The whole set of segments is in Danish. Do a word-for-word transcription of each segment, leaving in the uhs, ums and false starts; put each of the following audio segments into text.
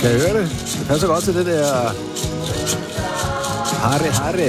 Kan I høre det? Det passer godt til det der... Harry, Harry.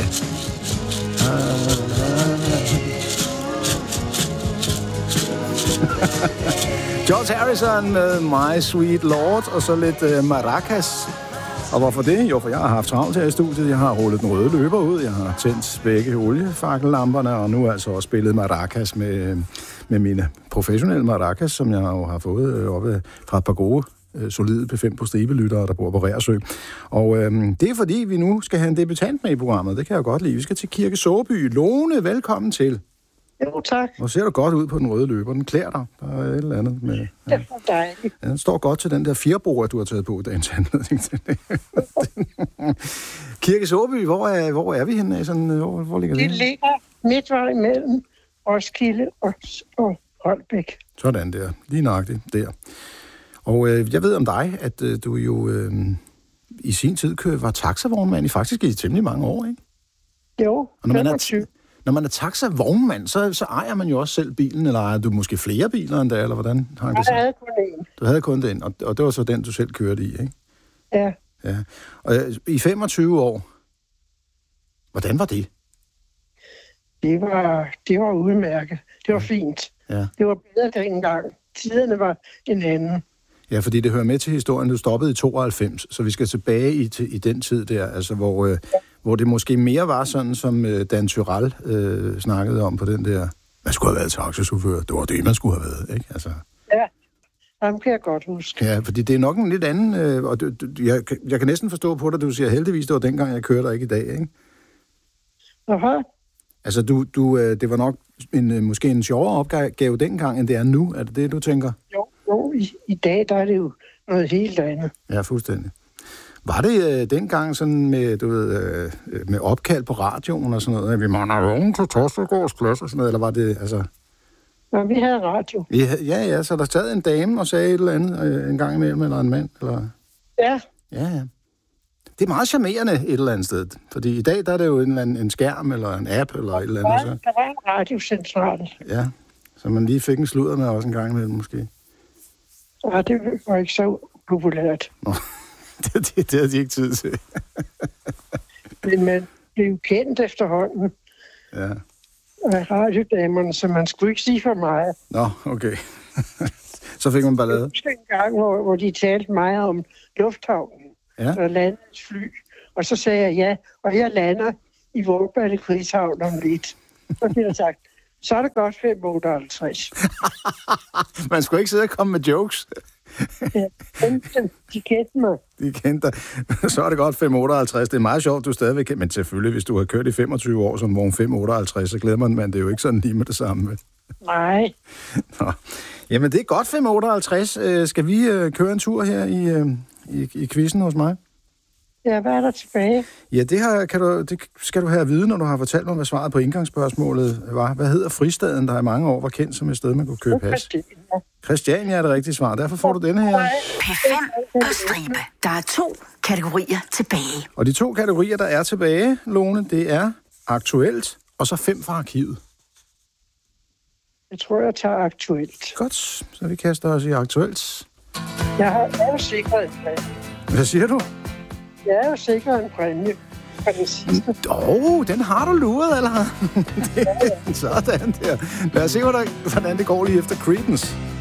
George Harrison med My Sweet Lord, og så lidt uh, maracas. Og hvorfor det? Jo, for jeg har haft travlt her i studiet. Jeg har rullet den røde løber ud. Jeg har tændt begge oliefakkellamperne, og nu altså også spillet maracas med, med mine professionelle maracas, som jeg jo har fået oppe fra et par gode, solide P fem på stribelyttere, der bor på Reersø. Og øhm, det er fordi, vi nu skal have en debutant med i programmet. Det kan jeg godt lide. Vi skal til Kirke Såby. Lone, velkommen til. Jo, tak. Hvor ser du godt ud på den røde løber. Den klæder dig. Der er et eller andet med... Ja. Det er dejligt. Ja, den står godt til den der firebord, du har taget på dagens anledning til det. Kirke Såby, hvor er, hvor er vi henne? Sådan, hvor, hvor ligger det? Det ligger midtvej mellem Roskilde og, og Holbæk. Sådan der. Lige nøjagtigt der. Og øh, jeg ved om dig, at øh, du jo øh, i sin tid kø- var taxavognmand i faktisk i temmelig mange år, ikke? Jo, og når man femogtyve. er Når man er taxavognmand, så, så ejer man jo også selv bilen, eller ejer du måske flere biler end da, eller hvordan hang det så? Jeg havde kun en. Du havde kun den, og, og det var så den, du selv kørte i, ikke? Ja. Ja. Og øh, i femogtyve år, hvordan var det? Det var, det var udmærket. Det var fint. Ja. Det var bedre dengang. Tiderne var en anden. Ja, fordi det hører med til historien. Du stoppede i tooghalvfems, så vi skal tilbage i, til, i den tid der, altså hvor, øh, ja. hvor det måske mere var sådan, som øh, Dan Tyrell øh, snakkede om på den der, man skulle have været taxachauffør. Det var det, man skulle have været, ikke? Altså. Ja, ham kan jeg godt huske. Ja, fordi det er nok en lidt anden, øh, og du, du, jeg, jeg kan næsten forstå på dig, du siger heldigvis, det var dengang, jeg kørte, og ikke i dag, ikke? Aha. Altså, du, du, øh, det var nok en, måske en sjovere opgave dengang, end det er nu. Er det det, du tænker? Jo, jo i, i dag der er det jo noget helt andet. Ja, fuldstændig. Var det øh, dengang sådan med, du ved, øh, med opkald på radioen og sådan noget, at vi måtte vågne til Torstegårds Plads og sådan noget, eller var det, altså... Ja, vi havde radio. Vi, ja, ja, så der sad en dame og sagde et eller andet øh, en gang imellem, eller en mand, eller... Ja. Ja, ja. Det er meget charmerende et eller andet sted, fordi i dag, der er det jo en, en skærm, eller en app, eller et eller andet. Så. Der var en radiocentral. Ja, så man lige fik en sludder med også en gang imellem, måske. Ja, det var ikke så populært. Nå, det, det, det havde de ikke tid til. Men man blev kendt efterhånden. Ja. Af radiodamerne, så man skulle ikke sige for meget. Nå, okay. Så fik man ballade. Jeg husker en gang, hvor, hvor de talte meget om lufthavnen. Ja. Og landede et fly. Og så sagde jeg ja, og jeg lander i Vågballe Krigshavn om lidt. Så bliver der sagt, så er det godt fem otteoghalvtreds. Man skulle ikke sidde og komme med jokes. Ja, de kendte mig. De kendte dig. Så er det godt fem otteoghalvtreds. Det er meget sjovt, du stadigvæk... Men selvfølgelig, hvis du har kørt i femogtyve år som vogn fem otteoghalvtreds, så glæder man, men det er jo ikke sådan lige med det samme. Nej. Nå. Jamen, det er godt fem otteoghalvtreds. Øh, skal vi øh, køre en tur her i, øh, i, i quizzen hos mig? Ja, hvad er der tilbage? Ja, det, her, kan du, det skal du have at vide, når du har fortalt mig, hvad svaret på indgangsspørgsmålet var. Hvad hedder fristaden, der i mange år var kendt som et sted, man kunne købe pas? Christiania er det rigtige svar. Derfor får du denne her. P fem på stribe. Der er to kategorier tilbage. Og de to kategorier, der er tilbage, Lone, det er aktuelt, og så fem fra arkivet. Jeg tror, jeg tager aktuelt. Godt, så vi kaster os i aktuelt. Jeg har jeg er sikret en præmie. Hvad siger du? Jeg er jo sikret en præmie fra den sidste. Åh, oh, den har du luret, eller? Det, sådan der. Lad os se, hvordan det går lige efter Creedence.